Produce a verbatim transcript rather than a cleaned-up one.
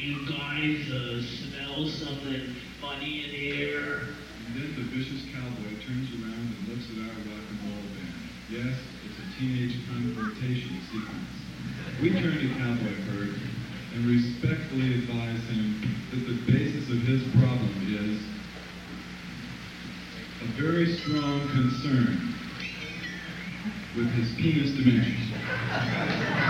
You guys uh, smell something funny in here? And then the vicious cowboy turns around and looks at our rock and roll band. Yes, it's a teenage confrontation sequence. We turn to Cowboy Kurt and respectfully advise him that the basis of his problem is a very strong concern with his penis dimensions.